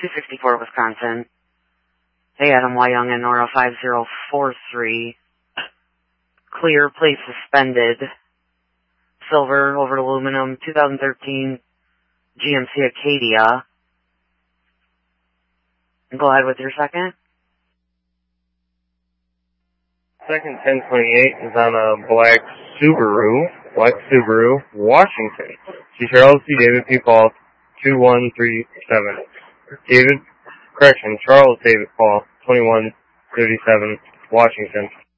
264 Wisconsin. Hey, Adam Y. Young and Nora 5043. Clear, please suspended. Silver over aluminum, 2013 GMC Acadia. Go ahead with your second. Second 1028 is on a black Subaru, Washington. See Charles C. David P. Paul, 2137. Charles David Paul, 2137, Washington.